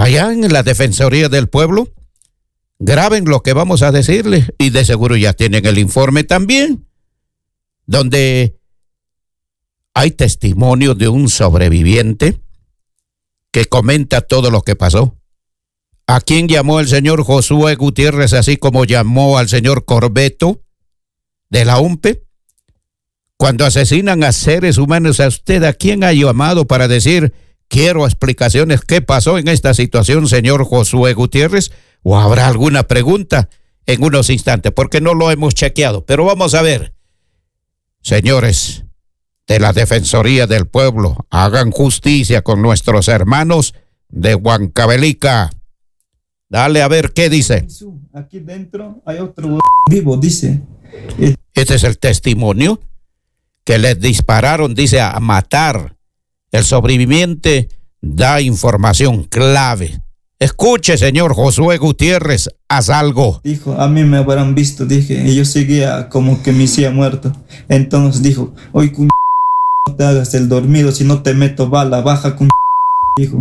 allá en la Defensoría del Pueblo. Graben lo que vamos a decirles y de seguro ya tienen el informe también, donde hay testimonio de un sobreviviente que comenta todo lo que pasó. ¿A quién llamó el señor Josué Gutiérrez, así como llamó al señor Corbeto de la UMPE? Cuando asesinan a seres humanos, ¿a usted a quién ha llamado para decir, quiero explicaciones, qué pasó en esta situación, señor Josué Gutiérrez? ¿O habrá alguna pregunta en unos instantes? Porque no lo hemos chequeado, pero vamos a ver. Señores de la Defensoría del Pueblo, hagan justicia con nuestros hermanos de Huancavelica. Dale a ver qué dice. Aquí dentro hay otro vivo, dice. Este es el testimonio que les dispararon, dice, a matar. El sobreviviente da información clave. Escuche, señor Josué Gutiérrez, haz algo. Dijo, a mí me habrán visto, dije, y yo seguía como que me hacía muerto. Entonces dijo, oye, no te hagas el dormido, si no te meto bala, baja, dijo.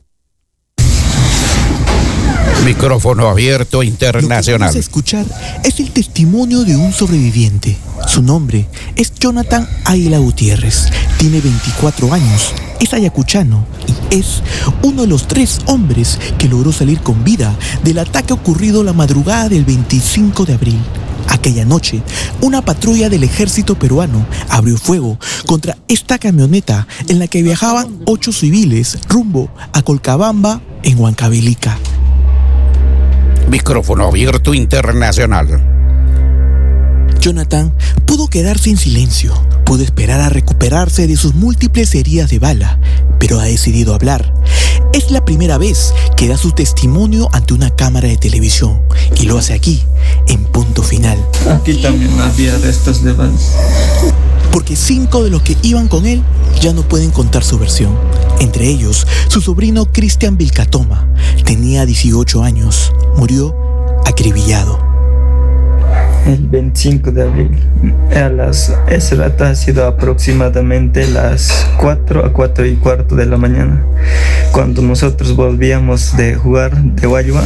Micrófono abierto internacional. Lo que vamos a escuchar es el testimonio de un sobreviviente. Su nombre es Jonathan Águila Gutiérrez. Tiene 24 años, es ayacuchano y es uno de los 3 hombres que logró salir con vida del ataque ocurrido la madrugada del 25 de abril. Aquella noche, una patrulla del ejército peruano abrió fuego contra esta camioneta en la que viajaban 8 civiles rumbo a Colcabamba, en Huancavelica. Micrófono abierto internacional. Jonathan pudo quedarse en silencio, pudo esperar a recuperarse de sus múltiples heridas de bala, pero ha decidido hablar. Es la primera vez que da su testimonio ante una cámara de televisión y lo hace aquí, en Punto Final. Aquí también había restos de balas. Porque 5 de los que iban con él ya no pueden contar su versión. Entre ellos, su sobrino Cristian Vilcatoma. Tenía 18 años. Murió acribillado. El 25 de abril, ese rato ha sido aproximadamente las 4 a 4 y cuarto de la mañana. Cuando nosotros volvíamos de jugar de Guayua,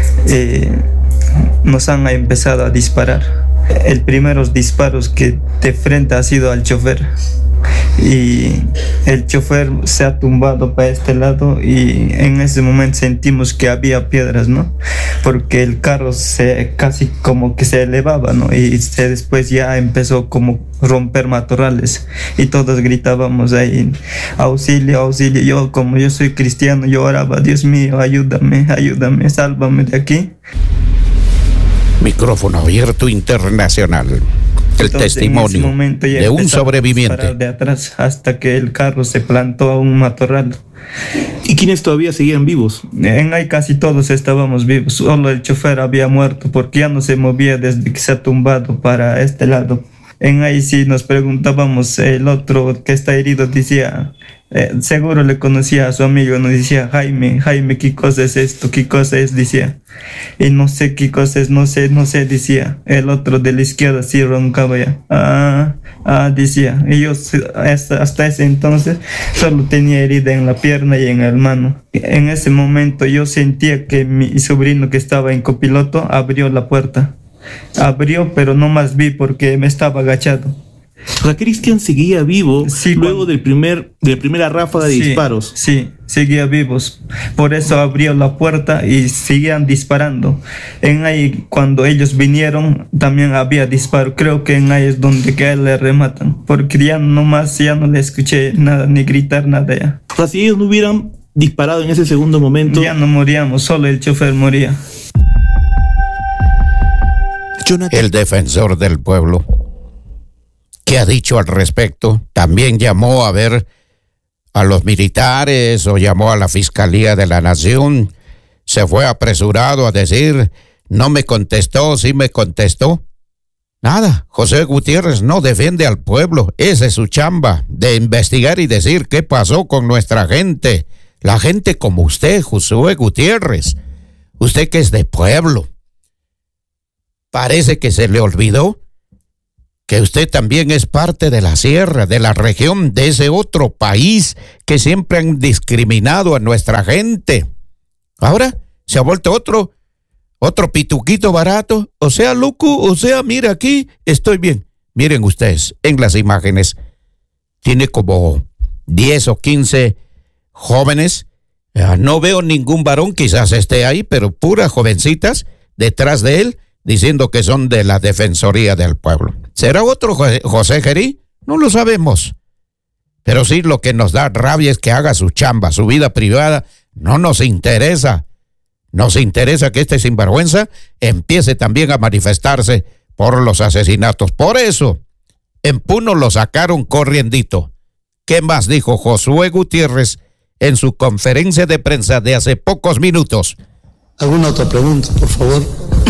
nos han empezado a disparar. El primeros disparos que de frente ha sido al chofer. Y el chofer se ha tumbado para este lado y en ese momento sentimos que había piedras, ¿no? Porque el carro casi como que se elevaba, ¿no? Y después ya empezó como romper matorrales y todos gritábamos ahí, auxilio, auxilio. Como yo soy cristiano, yo oraba, Dios mío, ayúdame, ayúdame, sálvame de aquí. Micrófono abierto internacional. El Entonces, testimonio de un sobreviviente. De atrás hasta que el carro se plantó a un matorral. ¿Y quiénes todavía seguían vivos? En ahí casi todos estábamos vivos. Solo el chofer había muerto porque ya no se movía desde que se ha tumbado para este lado. En ahí sí nos preguntábamos, el otro que está herido decía, seguro le conocía a su amigo, nos decía, Jaime, ¿qué cosa es esto? ¿Qué cosa es? Decía. Y no sé qué cosa es, no sé, decía. El otro de la izquierda sí roncaba ya. Decía. Y yo hasta ese entonces solo tenía herida en la pierna y en el mano. En ese momento yo sentía que mi sobrino que estaba en copiloto abrió la puerta. Abrió, pero no más vi porque me estaba agachado. O sea, Cristian seguía vivo, sí, luego de la primera ráfaga de disparos. Sí, seguía vivos. Por eso abrió la puerta y seguían disparando. En ahí, cuando ellos vinieron, también había disparo. Creo que en ahí es donde que a él le rematan. Porque ya no le escuché nada, ni gritar nada ya. O sea, si ellos no hubieran disparado en ese segundo momento, ya no moríamos, solo el chofer moría. El defensor del pueblo, ¿qué ha dicho al respecto? También llamó a ver a los militares o llamó a la Fiscalía de la Nación. Se fue apresurado a decir, no me contestó, sí me contestó. Nada, José Gutiérrez no defiende al pueblo. Esa es su chamba, de investigar y decir qué pasó con nuestra gente. La gente como usted, Josué Gutiérrez. Usted que es de pueblo. Parece que se le olvidó que usted también es parte de la sierra, de la región, de ese otro país que siempre han discriminado a nuestra gente. Ahora se ha vuelto otro pituquito barato. O sea, Lucu, o sea, mira aquí, estoy bien. Miren ustedes, en las imágenes, tiene como 10 o 15 jóvenes. No veo ningún varón, quizás esté ahí, pero puras jovencitas detrás de él, diciendo que son de la Defensoría del Pueblo. ¿Será otro José Gerí? No lo sabemos. Pero sí, lo que nos da rabia es que haga su chamba, su vida privada. No nos interesa. Nos interesa que este sinvergüenza empiece también a manifestarse por los asesinatos. Por eso, en Puno lo sacaron corriendito. ¿Qué más dijo Josué Gutiérrez en su conferencia de prensa de hace pocos minutos? ¿Alguna otra pregunta, por favor?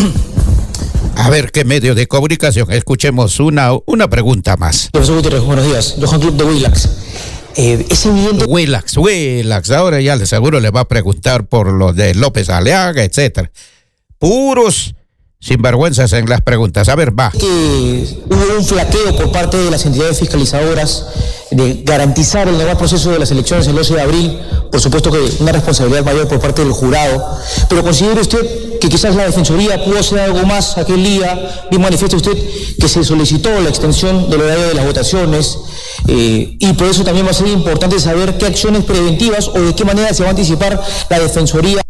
A ver, ¿qué medio de comunicación? Escuchemos una pregunta más. Profesor Gutiérrez, buenos días. Johan Club de Willax. Es evidente... Willax. Ahora ya seguro le va a preguntar por lo de López Aliaga, etcétera. Puros sinvergüenzas en las preguntas. A ver, va. Que hubo un flaqueo por parte de las entidades fiscalizadoras de garantizar el normal proceso de las elecciones el 12 de abril. Por supuesto que una responsabilidad mayor por parte del jurado. Pero ¿considera usted que quizás la Defensoría pudo hacer algo más aquel día? Bien manifiesta usted que se solicitó la extensión del horario de las votaciones y por eso también va a ser importante saber qué acciones preventivas o de qué manera se va a anticipar la Defensoría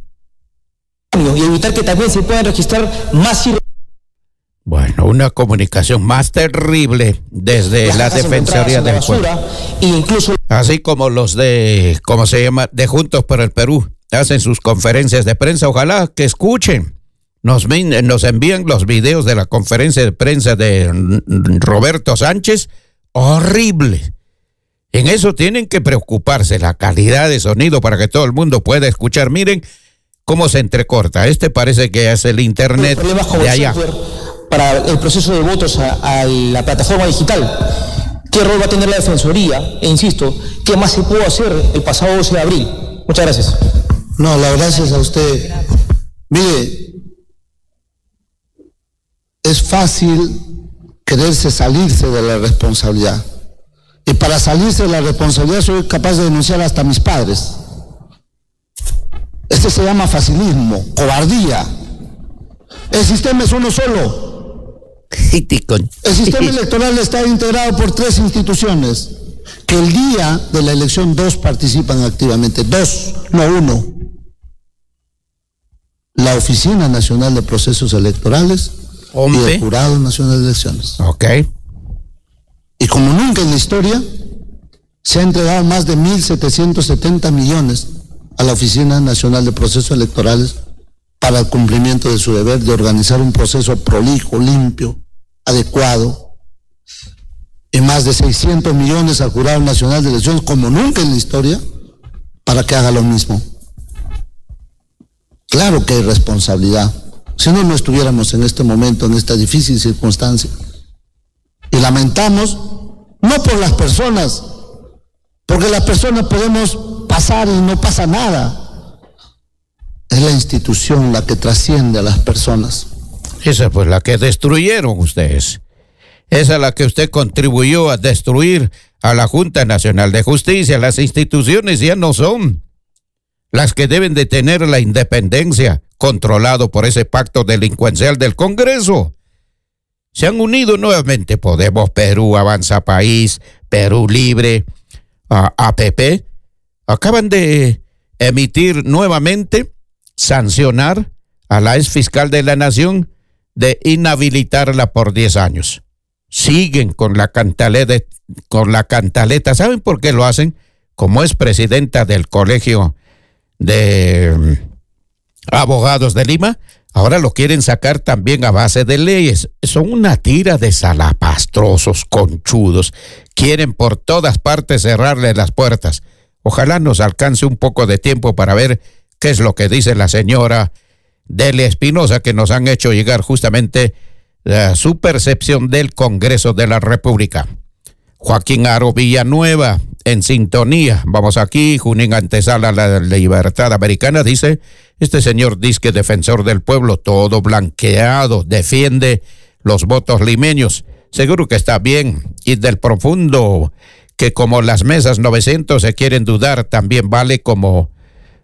y evitar que también se puedan registrar más. Bueno, una comunicación más terrible desde la Defensoría del Pueblo. Incluso... Así como los de, ¿cómo se llama?, de Juntos por el Perú, hacen sus conferencias de prensa. Ojalá que escuchen. Nos envían los videos de la conferencia de prensa de Roberto Sánchez. Horrible. En eso tienen que preocuparse, la calidad de sonido para que todo el mundo pueda escuchar. Miren cómo se entrecorta. Parece que es el internet de allá. Para el proceso de votos a la plataforma digital, ¿qué rol va a tener la Defensoría? E insisto, ¿qué más se pudo hacer el pasado 12 de abril? Muchas gracias. No, las gracias a usted. Mire, es fácil quererse salirse de la responsabilidad. Y para salirse de la responsabilidad soy capaz de denunciar hasta a mis padres. Este se llama facilismo, cobardía. El sistema es uno solo. El sistema electoral está integrado por 3 instituciones, que el día de la elección 2 participan activamente, 2, no 1. La Oficina Nacional de Procesos Electorales y el Jurado Nacional de Elecciones. Ok. Y como nunca en la historia, se ha entregado más de 1.770 millones a la Oficina Nacional de Procesos Electorales para el cumplimiento de su deber de organizar un proceso prolijo, limpio, adecuado, y más de 600 millones al Jurado Nacional de Elecciones, como nunca en la historia, para que haga lo mismo. Claro que hay responsabilidad, si no, no estuviéramos en este momento, en esta difícil circunstancia. Y lamentamos, no por las personas, porque las personas podemos pasar y no pasa nada. Es la institución la que trasciende a las personas. Esa fue la que destruyeron ustedes. Esa es la que usted contribuyó a destruir a la Junta Nacional de Justicia. Las instituciones ya no son las que deben de tener la independencia, controlado por ese pacto delincuencial del Congreso. Se han unido nuevamente Podemos Perú, Avanza País, Perú Libre, APP. Acaban de emitir nuevamente, sancionar a la exfiscal de la Nación de inhabilitarla por 10 años. Siguen con la cantaleta. ¿Saben por qué lo hacen? Como es presidenta del Colegio de Abogados de Lima, ahora lo quieren sacar también a base de leyes. Son una tira de salapastrosos, conchudos. Quieren por todas partes cerrarle las puertas. Ojalá nos alcance un poco de tiempo para ver qué es lo que dice la señora Delia Espinosa, que nos han hecho llegar justamente su percepción del Congreso de la República. Joaquín Aro Villanueva, en sintonía. Vamos aquí, Junín antesala la libertad americana, dice, este señor disque defensor del pueblo, todo blanqueado, defiende los votos limeños. Seguro que está bien. Y del profundo, que como las mesas 900 se quieren dudar, también vale como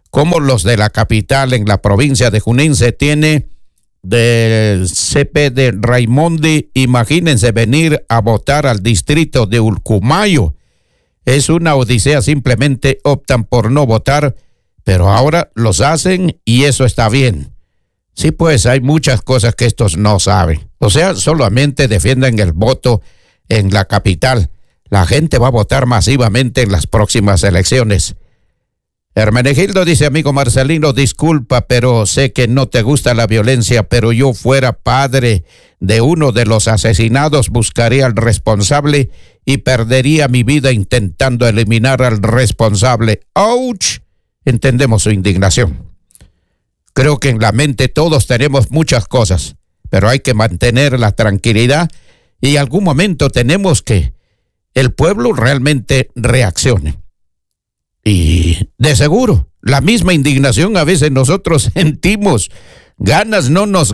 como los de la capital en la provincia de Junín. Se tiene del CP de Raimondi, imagínense venir a votar al distrito de Ulcumayo. Es una odisea, simplemente optan por no votar, pero ahora los hacen y eso está bien. Sí, pues hay muchas cosas que estos no saben. O sea, solamente defienden el voto en la capital. La gente va a votar masivamente en las próximas elecciones. Hermenegildo dice, amigo Marcelino, disculpa, pero sé que no te gusta la violencia, pero yo fuera padre de uno de los asesinados, buscaría al responsable y perdería mi vida intentando eliminar al responsable. ¡Auch! Entendemos su indignación. Creo que en la mente todos tenemos muchas cosas, pero hay que mantener la tranquilidad y en algún momento tenemos que el pueblo realmente reaccione. Y de seguro, la misma indignación a veces nosotros sentimos, ganas no nos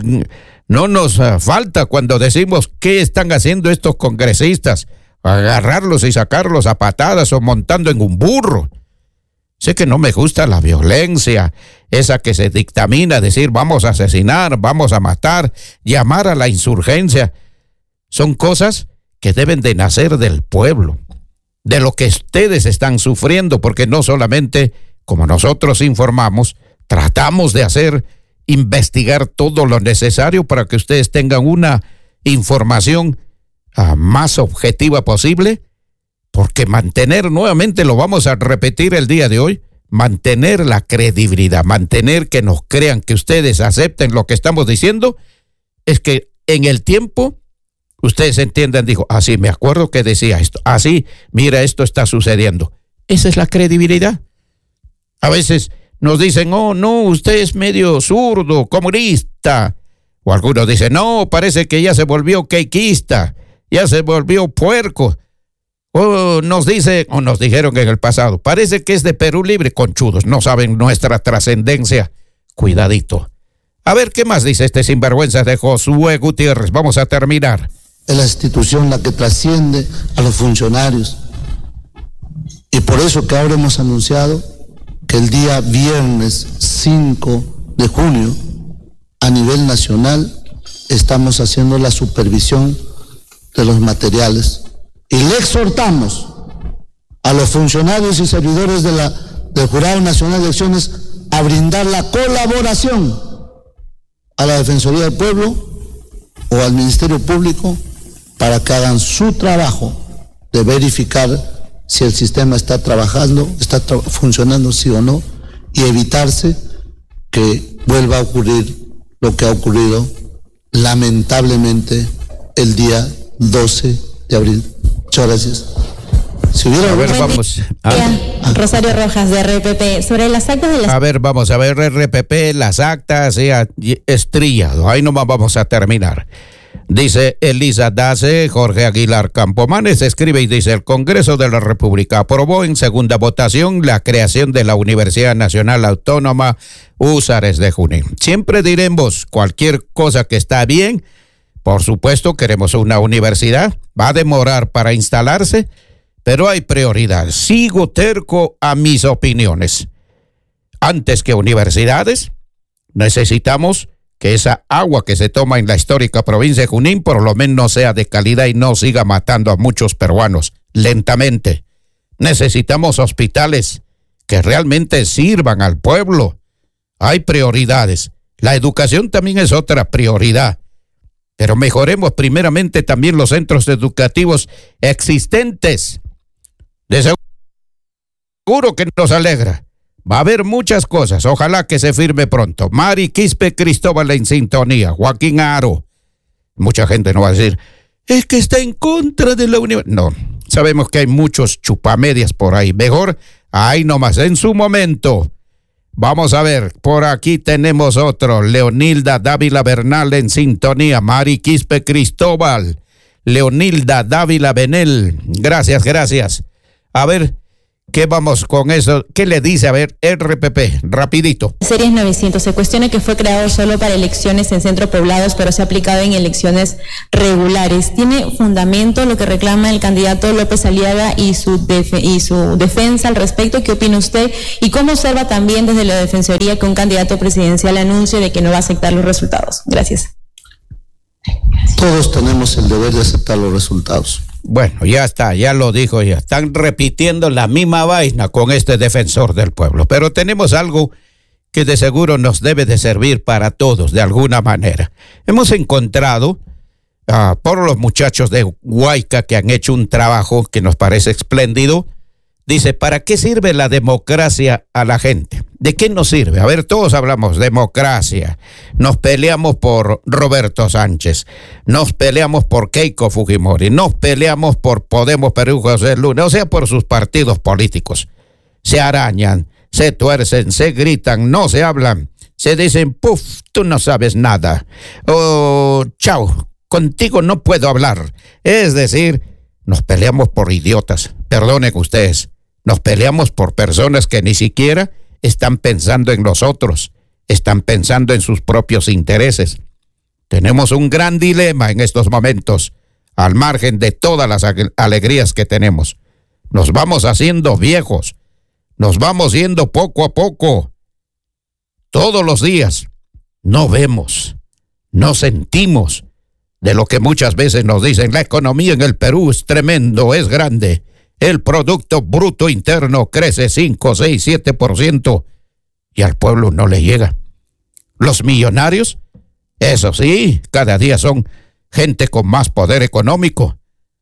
falta cuando decimos qué están haciendo estos congresistas, agarrarlos y sacarlos a patadas o montando en un burro. Sé que no me gusta la violencia, esa que se dictamina, decir vamos a asesinar, vamos a matar, llamar a la insurgencia. Son cosas que deben de nacer del pueblo, de lo que ustedes están sufriendo, porque no solamente, como nosotros informamos, tratamos de investigar todo lo necesario para que ustedes tengan una información más objetiva posible, porque mantener, nuevamente lo vamos a repetir el día de hoy, mantener la credibilidad, mantener que nos crean, que ustedes acepten lo que estamos diciendo, es que en el tiempo ustedes entiendan, dijo, así me acuerdo que decía esto, así, mira, esto está sucediendo. Esa es la credibilidad. A veces nos dicen, oh, no, usted es medio zurdo, comunista. O algunos dicen, no, parece que ya se volvió quequista, ya se volvió puerco. O nos dijeron en el pasado, parece que es de Perú Libre, conchudos, no saben nuestra trascendencia. Cuidadito. A ver, ¿qué más dice este sinvergüenza de Josué Gutiérrez? Vamos a terminar. Es la institución la que trasciende a los funcionarios. Y por eso que ahora hemos anunciado que el día viernes 5 de junio, a nivel nacional, estamos haciendo la supervisión de los materiales. Y le exhortamos a los funcionarios y servidores del Jurado Nacional de Elecciones a brindar la colaboración a la Defensoría del Pueblo o al Ministerio Público para que hagan su trabajo de verificar si el sistema está trabajando, funcionando sí o no, y evitarse que vuelva a ocurrir lo que ha ocurrido lamentablemente el día 12 de abril. Muchas gracias. Si hubiera... A ver, vamos. Rosario Rojas, de RPP. Sobre las actas de las... A ver, vamos a ver, RPP, las actas, estrillado. Ahí nomás vamos a terminar. Dice Elisa Dace, Jorge Aguilar Campomanes, escribe y dice, el Congreso de la República aprobó en segunda votación la creación de la Universidad Nacional Autónoma Húsares de Junín. Siempre diremos cualquier cosa que está bien. Por supuesto, queremos una universidad. Va a demorar para instalarse, pero hay prioridad. Sigo terco a mis opiniones. Antes que universidades, necesitamos que esa agua que se toma en la histórica provincia de Junín por lo menos sea de calidad y no siga matando a muchos peruanos lentamente. Necesitamos hospitales que realmente sirvan al pueblo. Hay prioridades. La educación también es otra prioridad. Pero mejoremos primeramente también los centros educativos existentes. De seguro que nos alegra. Va a haber muchas cosas. Ojalá que se firme pronto. Mari Quispe Cristóbal en sintonía. Joaquín Aro. Mucha gente no va a decir, es que está en contra de la universidad. No, sabemos que hay muchos chupamedias por ahí. Mejor, ahí nomás, en su momento. Vamos a ver, por aquí tenemos otro. Leonilda Dávila Bernal en sintonía. Mari Quispe Cristóbal. Leonilda Dávila Benel. Gracias. A ver, ¿Qué vamos con eso? ¿Qué le dice? A ver, RPP, rapidito. Series 900. Se cuestiona que fue creado solo para elecciones en centros poblados, pero se ha aplicado en elecciones regulares. ¿Tiene fundamento lo que reclama el candidato López Aliaga y su defensa al respecto? ¿Qué opina usted? ¿Y cómo observa también desde la Defensoría que un candidato presidencial anuncie de que no va a aceptar los resultados? Gracias. Todos tenemos el deber de aceptar los resultados. Bueno, ya está, ya lo dijo, ya están repitiendo la misma vaina con este defensor del pueblo, pero tenemos algo que de seguro nos debe de servir para todos de alguna manera. Hemos encontrado por los muchachos de Huayca que han hecho un trabajo que nos parece espléndido. Dice, ¿para qué sirve la democracia a la gente? ¿De qué nos sirve? A ver, todos hablamos democracia. Nos peleamos por Roberto Sánchez. Nos peleamos por Keiko Fujimori. Nos peleamos por Podemos Perú, José Luna. O sea, por sus partidos políticos. Se arañan, se tuercen, se gritan, no se hablan. Se dicen, puf, tú no sabes nada. O, chao, contigo no puedo hablar. Es decir, nos peleamos por idiotas. Perdonen ustedes. Nos peleamos por personas que ni siquiera están pensando en nosotros, están pensando en sus propios intereses. Tenemos un gran dilema en estos momentos, al margen de todas las alegrías que tenemos. Nos vamos haciendo viejos, nos vamos yendo poco a poco. Todos los días no vemos, no sentimos de lo que muchas veces nos dicen. La economía en el Perú es tremendo, es grande. El Producto Bruto Interno crece 5, 6, 7% y al pueblo no le llega. Los millonarios, eso sí, cada día son gente con más poder económico.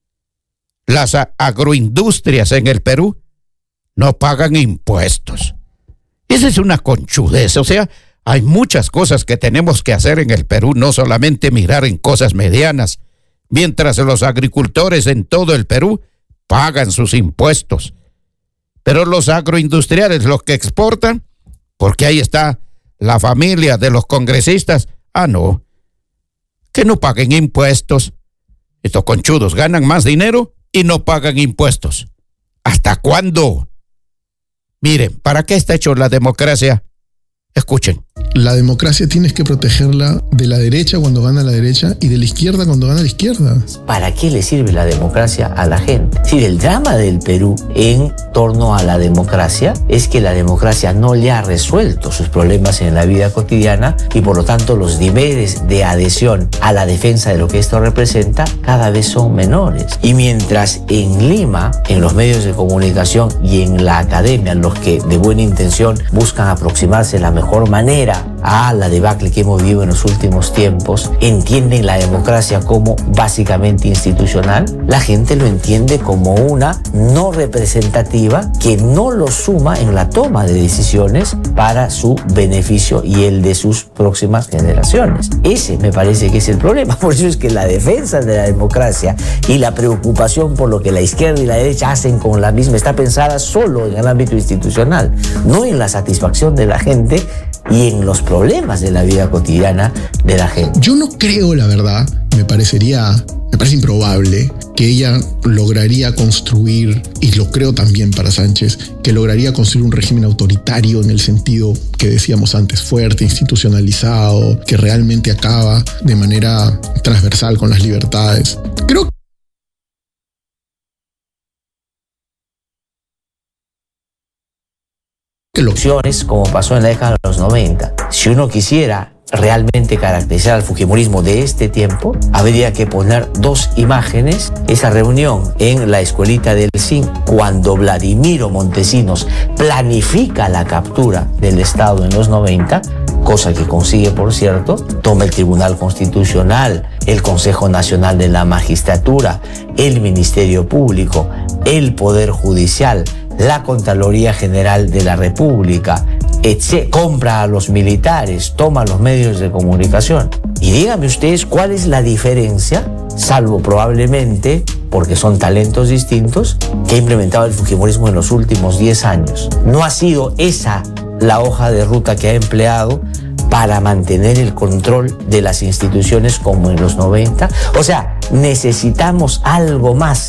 Las agroindustrias en el Perú no pagan impuestos. Esa es una conchudez. O sea, hay muchas cosas que tenemos que hacer en el Perú, no solamente mirar en cosas medianas, mientras los agricultores en todo el Perú pagan sus impuestos. Pero los agroindustriales, los que exportan, porque ahí está la familia de los congresistas, no, que no paguen impuestos. Estos conchudos ganan más dinero y no pagan impuestos. ¿Hasta cuándo? Miren, ¿para qué está hecho la democracia? Escuchen. La democracia tienes que protegerla de la derecha cuando gana la derecha y de la izquierda cuando gana la izquierda. ¿Para qué le sirve la democracia a la gente? Es decir, el drama del Perú en torno a la democracia es que la democracia no le ha resuelto sus problemas en la vida cotidiana y por lo tanto los niveles de adhesión a la defensa de lo que esto representa cada vez son menores. Y mientras en Lima, en los medios de comunicación y en la academia, los que de buena intención buscan aproximarse de la mejor manera a la debacle que hemos vivido en los últimos tiempos, entienden la democracia como básicamente institucional, la gente lo entiende como una no representativa que no lo suma en la toma de decisiones para su beneficio y el de sus próximas generaciones. Ese me parece que es el problema. Por eso es que la defensa de la democracia y la preocupación por lo que la izquierda y la derecha hacen con la misma está pensada solo en el ámbito institucional, no en la satisfacción de la gente y en los problemas de la vida cotidiana de la gente. Yo no creo, la verdad, me parece improbable que ella lograría construir, y lo creo también para Sánchez, que lograría construir un régimen autoritario en el sentido que decíamos antes, fuerte, institucionalizado, que realmente acaba de manera transversal con las libertades. Creo que opciones como pasó en la década de los 90. Si uno quisiera realmente caracterizar al fujimorismo de este tiempo, habría que poner dos imágenes. Esa reunión en la escuelita del CIN, cuando Vladimiro Montesinos planifica la captura del Estado en los 90, cosa que consigue, por cierto, toma el Tribunal Constitucional, el Consejo Nacional de la Magistratura, el Ministerio Público, el Poder Judicial, la Contraloría General de la República, compra a los militares, toma los medios de comunicación. Y díganme ustedes cuál es la diferencia, salvo probablemente, porque son talentos distintos, que ha implementado el fujimorismo en los últimos 10 años. No ha sido esa la hoja de ruta que ha empleado para mantener el control de las instituciones como en los 90. O sea, necesitamos algo más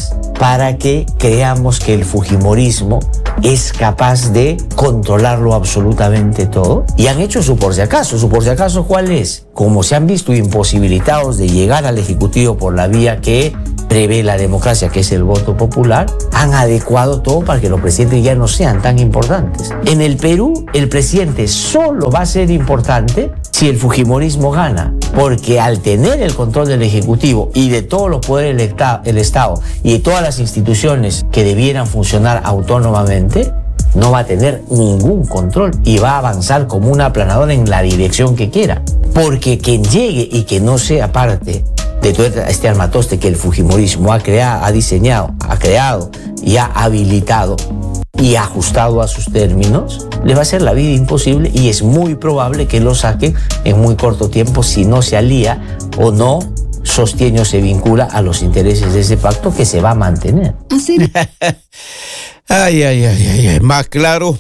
para que creamos que el fujimorismo es capaz de controlarlo absolutamente todo. Y han hecho su por si acaso. ¿Su por si acaso cuál es? Como se han visto imposibilitados de llegar al Ejecutivo por la vía que prevé la democracia, que es el voto popular, han adecuado todo para que los presidentes ya no sean tan importantes. En el Perú, el presidente solo va a ser importante si el fujimorismo gana, porque al tener el control del Ejecutivo y de todos los poderes del Estado y de todas las instituciones que debieran funcionar autónomamente, no va a tener ningún control y va a avanzar como una aplanadora en la dirección que quiera. Porque quien llegue y que no sea parte de todo este armatoste que el fujimorismo ha diseñado, ha creado y ha habilitado y ajustado a sus términos, le va a hacer la vida imposible y es muy probable que lo saquen en muy corto tiempo si no se alía o no sostiene o se vincula a los intereses de ese pacto que se va a mantener. Ay. Más claro,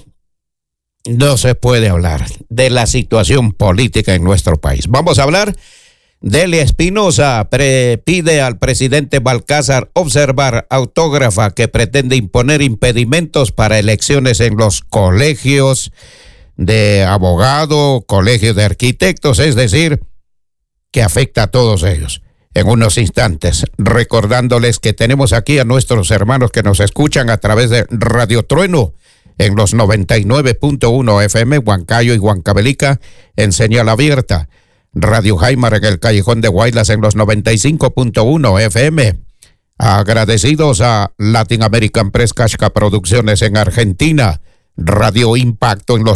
no se puede hablar de la situación política en nuestro país. Vamos a hablar. Delia Espinosa pide al presidente Balcázar observar autógrafa que pretende imponer impedimentos para elecciones en los colegios de abogados, colegios de arquitectos, es decir, que afecta a todos ellos. En unos instantes, recordándoles que tenemos aquí a nuestros hermanos que nos escuchan a través de Radio Trueno en los 99.1 FM, Huancayo y Huancavelica en señal abierta. Radio Jaimar en el Callejón de Guaylas en los 95.1 FM. Agradecidos a Latin American Press Kashka Producciones en Argentina. Radio Impacto en los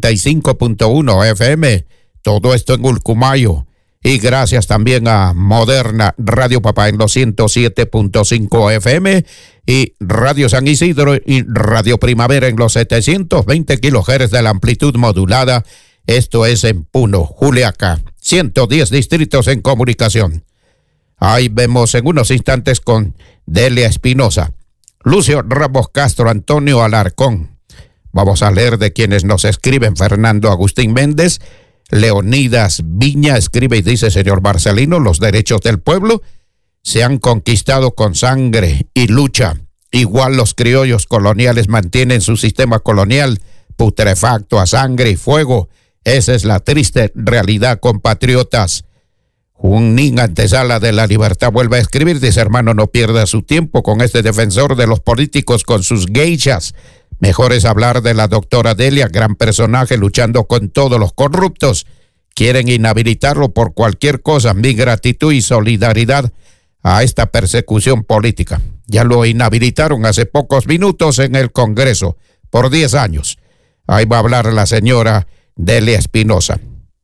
95.1 FM. Todo esto en Ulcumayo. Y gracias también a Moderna Radio Papá en los 107.5 FM. Y Radio San Isidro y Radio Primavera en los 720 kHz de la amplitud modulada. Esto es en Puno, Juliaca. 110 distritos en comunicación. Ahí vemos en unos instantes con Delia Espinosa, Lucio Ramos Castro, Antonio Alarcón. Vamos a leer de quienes nos escriben. Fernando Agustín Méndez, Leonidas Viña escribe y dice: señor Marcelino, los derechos del pueblo se han conquistado con sangre y lucha. Igual los criollos coloniales mantienen su sistema colonial putrefacto a sangre y fuego. Esa es la triste realidad, compatriotas. Junín Antesala de la Libertad vuelve a escribir, dice: hermano, no pierda su tiempo con este defensor de los políticos con sus geishas. Mejor es hablar de la doctora Delia, gran personaje luchando con todos los corruptos. Quieren inhabilitarlo por cualquier cosa. Mi gratitud y solidaridad a esta persecución política. Ya lo inhabilitaron hace pocos minutos en el Congreso por 10 años. Ahí va a hablar la señora Delia Espinosa.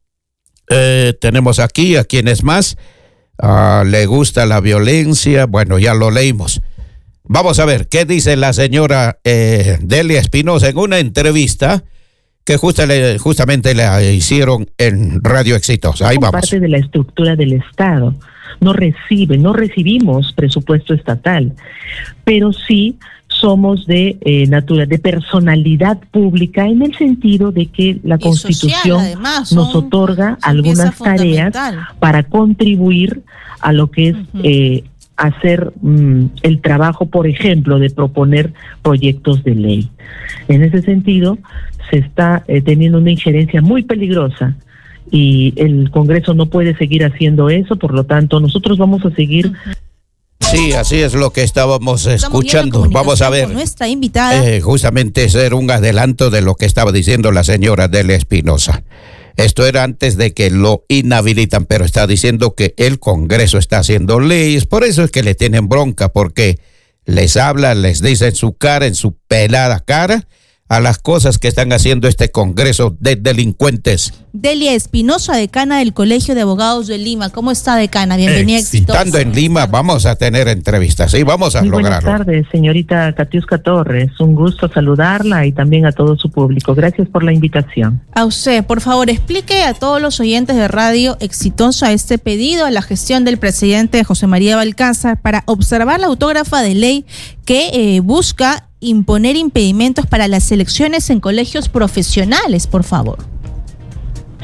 Tenemos aquí a quienes más le gusta la violencia. Bueno, ya lo leímos. Vamos a ver qué dice la señora Delia Espinosa en una entrevista que justamente le hicieron en Radio Exitosa. Ahí vamos. Parte de la estructura del Estado. No recibimos presupuesto estatal, pero sí somos de personalidad pública, en el sentido de que la Constitución social, además, nos otorga algunas tareas para contribuir a lo que es hacer el trabajo, por ejemplo, de proponer proyectos de ley. En ese sentido, se está teniendo una injerencia muy peligrosa y el Congreso no puede seguir haciendo eso, por lo tanto, nosotros vamos a seguir... Sí, así es lo que estábamos escuchando. Vamos a ver. Nuestra invitada. Justamente ser un adelanto de lo que estaba diciendo la señora Delia Espinosa. Esto era antes de que lo inhabilitan, pero está diciendo que el Congreso está haciendo leyes. Por eso es que le tienen bronca, porque les habla, les dice en su cara, en su pelada cara, a las cosas que están haciendo este Congreso de delincuentes. Delia Espinosa, decana del Colegio de Abogados de Lima. ¿Cómo está, decana? Bienvenida. Estando en Lima, vamos a tener entrevistas y vamos a lograrlo. Buenas tardes, señorita Katiuska Torres. Un gusto saludarla y también a todo su público. Gracias por la invitación. A usted, por favor, explique a todos los oyentes de Radio Exitosa este pedido a la gestión del presidente José María Balcázar para observar la autógrafa de ley que busca imponer impedimentos para las elecciones en colegios profesionales, por favor.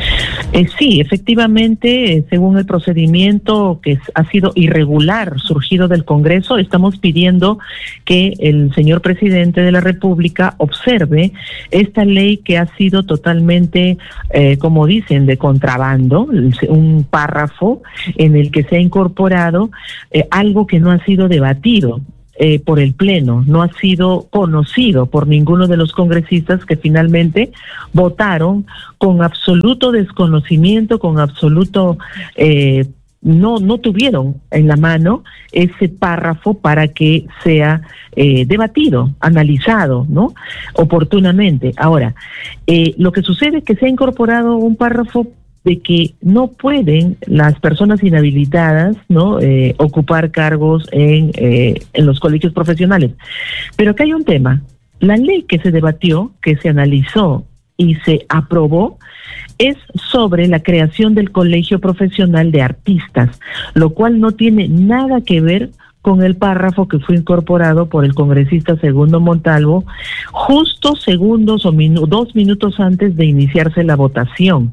Sí, efectivamente, según el procedimiento que ha sido irregular surgido del Congreso, estamos pidiendo que el señor presidente de la República observe esta ley que ha sido totalmente, como dicen, de contrabando, un párrafo en el que se ha incorporado algo que no ha sido debatido por el Pleno, no ha sido conocido por ninguno de los congresistas que finalmente votaron con absoluto desconocimiento, con absoluto... no tuvieron en la mano ese párrafo para que sea debatido, analizado, ¿no? Oportunamente. Ahora, lo que sucede es que se ha incorporado un párrafo de que no pueden las personas inhabilitadas, ¿no?, ocupar cargos en los colegios profesionales. Pero acá hay un tema. La ley que se debatió, que se analizó y se aprobó, es sobre la creación del Colegio Profesional de Artistas, lo cual no tiene nada que ver con el párrafo que fue incorporado por el congresista Segundo Montalvo, justo segundos o 2 minutos antes de iniciarse la votación.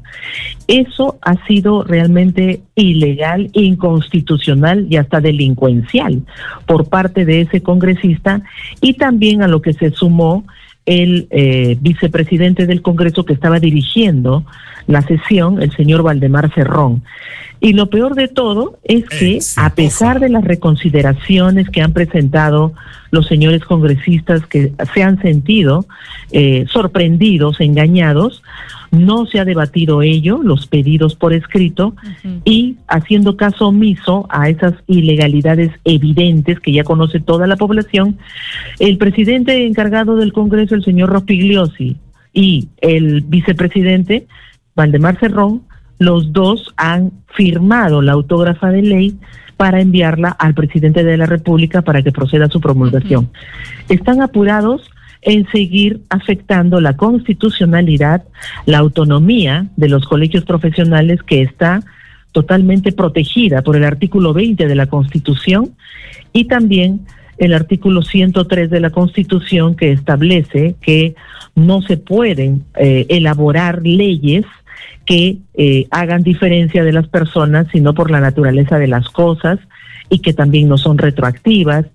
Eso ha sido realmente ilegal, inconstitucional y hasta delincuencial por parte de ese congresista, y también a lo que se sumó el vicepresidente del Congreso que estaba dirigiendo la sesión, el señor Valdemar Cerrón. Y lo peor de todo es que, a pesar de las reconsideraciones que han presentado los señores congresistas que se han sentido sorprendidos, engañados, no se ha debatido ello, los pedidos por escrito, y haciendo caso omiso a esas ilegalidades evidentes que ya conoce toda la población, el presidente encargado del Congreso, el señor Rospigliosi, y el vicepresidente Valdemar Cerrón, los dos han firmado la autógrafa de ley para enviarla al presidente de la República para que proceda a su promulgación. Están apurados en seguir afectando la constitucionalidad, la autonomía de los colegios profesionales, que está totalmente protegida por el artículo 20 de la Constitución, y también el artículo 103 de la Constitución, que establece que no se pueden elaborar leyes que hagan diferencia de las personas, sino por la naturaleza de las cosas, y que también no son retroactivas.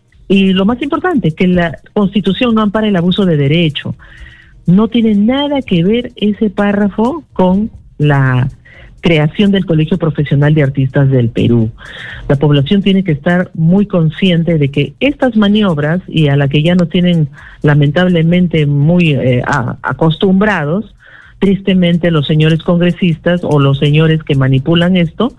Y lo más importante, que la Constitución no ampara el abuso de derecho. No tiene nada que ver ese párrafo con la creación del Colegio Profesional de Artistas del Perú. La población tiene que estar muy consciente de que estas maniobras, y a la que ya nos tienen lamentablemente muy acostumbrados, tristemente los señores congresistas o los señores que manipulan esto,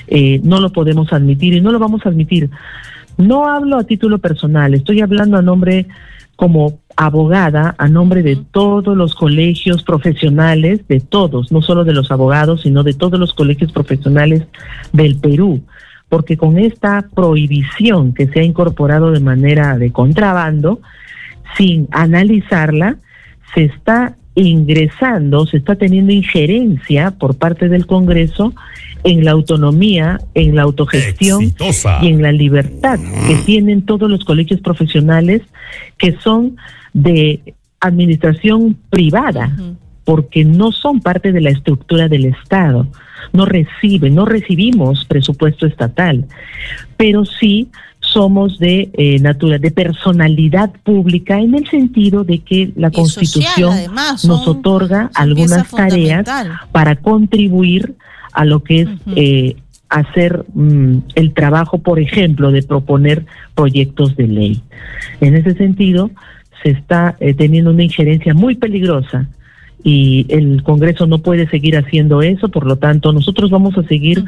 no lo podemos admitir y no lo vamos a admitir. No hablo a título personal, estoy hablando a nombre, como abogada, a nombre de todos los colegios profesionales, de todos, no solo de los abogados, sino de todos los colegios profesionales del Perú, porque con esta prohibición que se ha incorporado de manera de contrabando, sin analizarla, se está ingresando, se está teniendo injerencia por parte del Congreso en la autonomía, en la autogestión y en la libertad que tienen todos los colegios profesionales, que son de administración privada, porque no son parte de la estructura del Estado, no recibimos presupuesto estatal, pero sí somos de personalidad pública, en el sentido de que la Constitución social, además, nos otorga algunas tareas para contribuir a lo que es hacer el trabajo, por ejemplo, de proponer proyectos de ley. En ese sentido, se está teniendo una injerencia muy peligrosa, y el Congreso no puede seguir haciendo eso. Por lo tanto, nosotros vamos a seguir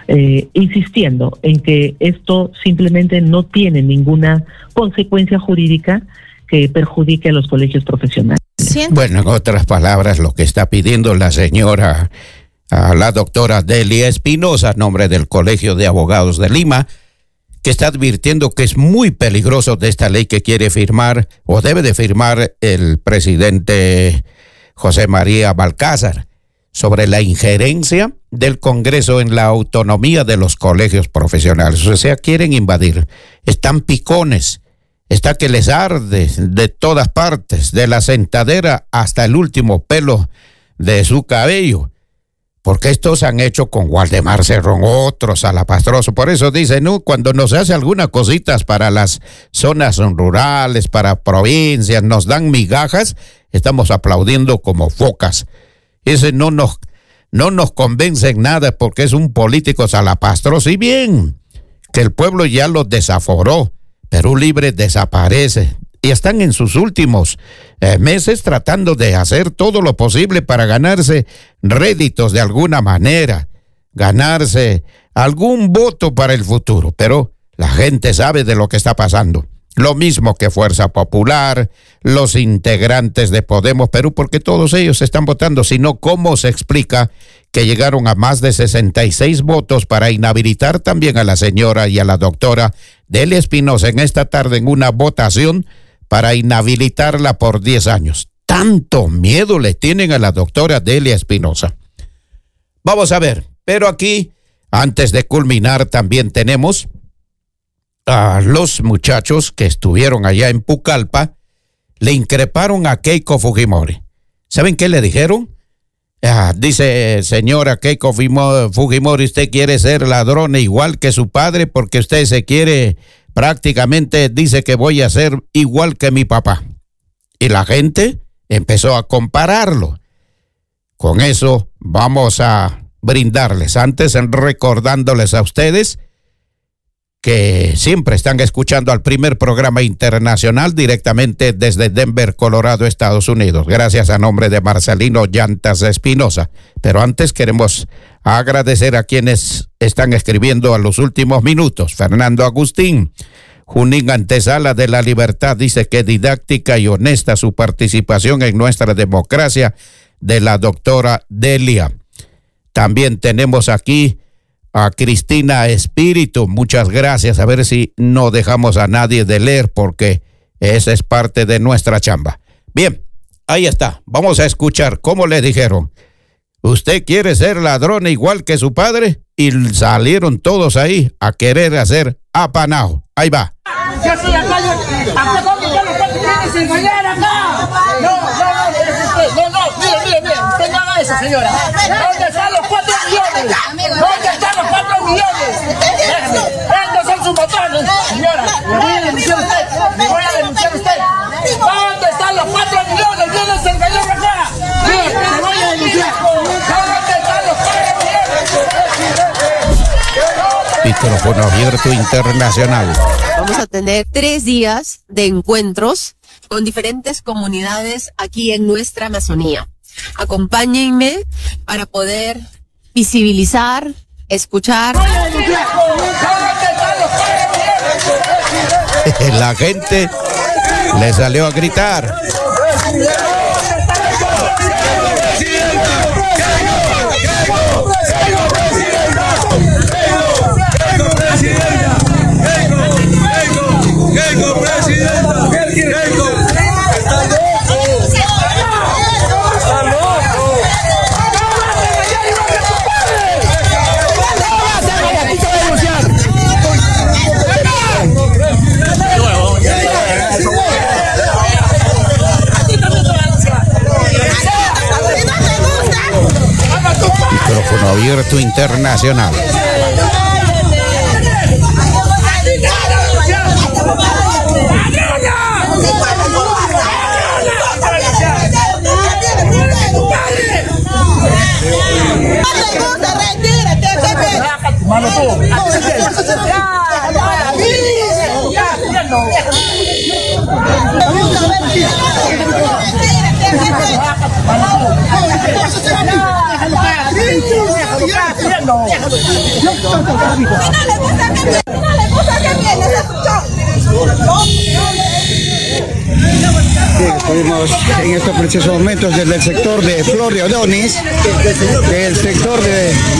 insistiendo en que esto simplemente no tiene ninguna consecuencia jurídica que perjudique a los colegios profesionales. Bueno, en otras palabras, lo que está pidiendo la señora, la doctora Delia Espinosa, en nombre del Colegio de Abogados de Lima, que está advirtiendo que es muy peligroso de esta ley que quiere firmar o debe de firmar el presidente José María Balcázar, sobre la injerencia del Congreso en la autonomía de los colegios profesionales. O sea, quieren invadir, están picones, está que les arde de todas partes, de la sentadera hasta el último pelo de su cabello, porque estos han hecho con Waldemar Cerrón, otros salapastrosos. Por eso dicen, no, cuando nos hace algunas cositas para las zonas rurales, para provincias, nos dan migajas, estamos aplaudiendo como focas. Ese no nos convence en nada porque es un político salapastroso. Y bien, que el pueblo ya los desaforó. Perú Libre desaparece. Y están en sus últimos meses tratando de hacer todo lo posible para ganarse réditos de alguna manera, ganarse algún voto para el futuro. Pero la gente sabe de lo que está pasando. Lo mismo que Fuerza Popular, los integrantes de Podemos Perú, porque todos ellos están votando, sino cómo se explica que llegaron a más de 66 votos para inhabilitar también a la señora y a la doctora Delia Espinosa en esta tarde en una votación para inhabilitarla por 10 años. Tanto miedo le tienen a la doctora Delia Espinosa. Vamos a ver, pero aquí, antes de culminar, también tenemos a los muchachos que estuvieron allá en Pucallpa, le increparon a Keiko Fujimori. ¿Saben qué le dijeron? Dice, señora Keiko Fujimori, usted quiere ser ladrona igual que su padre porque usted se quiere, prácticamente dice que voy a ser igual que mi papá. Y la gente empezó a compararlo. Con eso vamos a brindarles, antes recordándoles a ustedes que siempre están escuchando al primer programa internacional directamente desde Denver, Colorado, Estados Unidos. Gracias a nombre de Marcelino Llantas Espinosa. Pero antes queremos agradecer a quienes están escribiendo a los últimos minutos. Fernando Agustín, Junín Antesala de la Libertad, dice que didáctica y honesta su participación en nuestra democracia de la doctora Delia. También tenemos aquí a Cristina Espíritu, muchas gracias. A ver si no dejamos a nadie de leer porque esa es parte de nuestra chamba. Bien, ahí está. Vamos a escuchar cómo le dijeron. ¿Usted quiere ser ladrón igual que su padre? Y salieron todos ahí a querer hacer apanao. Ahí va. Yo soy acá, mire, usted no haga eso, señora. ¿Dónde están los 4 millones? ¿Dónde están los 4 millones? Estos son sus botones, señora. Me voy a denunciar a usted. ¿Dónde están los 4 millones? ¿Quién es el gallego acá? Me voy a denunciar. ¿Dónde están los 4 millones? Micrófono abierto internacional. Vamos a tener 3 días de encuentros con diferentes comunidades aquí en nuestra Amazonía. Acompáñenme para poder visibilizar, escuchar. La gente le salió a gritar. Micrófono abierto internacional. Bien, estuvimos en estos precisos momentos desde el sector de Flor de Odonis, del sector de